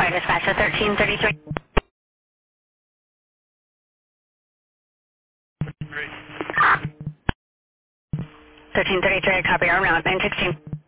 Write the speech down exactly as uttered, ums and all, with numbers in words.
Fire dispatch to thirteen thirty-three. Great. thirteen thirty-three, copy, arm now, nine sixteen.